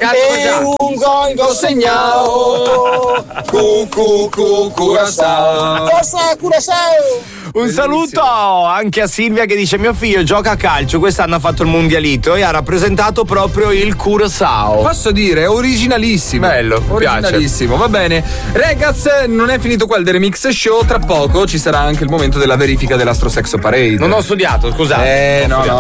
un gongo segnao. Curaçao. Un saluto anche a Silvia che dice: mio figlio gioca a calcio, quest'anno ha fatto il mondialito e ha rappresentato proprio il Curaçao. Posso dire, è originalissimo. Bello, originalissimo, va bene. Ragazzi, non è finito qua il The Remix Show, tra poco ci sarà anche il momento della verifica dell'Astro Sexo Parade. Non ho studiato, scusate. No,